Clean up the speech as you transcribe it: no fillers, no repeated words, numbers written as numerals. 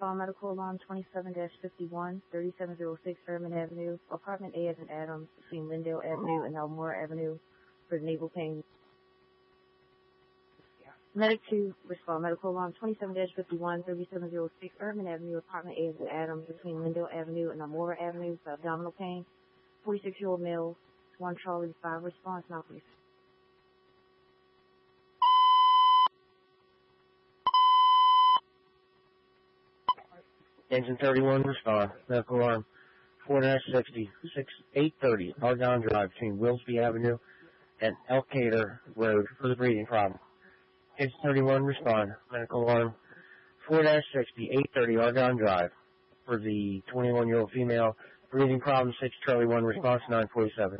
respond medical alarm 27-51, 3706 Herman Avenue, apartment A as in Adams, between Lindale Avenue and Elmore Avenue for naval pain. Medic 2, respond medical alarm 27-51, 3706 Herman Avenue, apartment A as in Adams, between Lindale Avenue and Elmore Avenue for abdominal pain. 46-year-old male, 1 Charlie 5, response now please. Engine 31, respond. Medical alarm 4-60, 830, Argonne Drive between Wilsby Avenue and Elkader Road for the breathing problem. Engine 31, respond. Medical alarm 4-60, 830, Argonne Drive for the 21-year-old female, breathing problem, 6 Charlie 1, response 947.